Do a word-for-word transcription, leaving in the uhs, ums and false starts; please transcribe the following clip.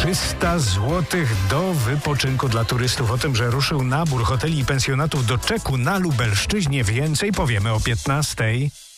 trzysta złotych do wypoczynku dla turystów. O tym, że ruszył nabór hoteli i pensjonatów do czeku na Lubelszczyźnie, więcej powiemy o piętnastej.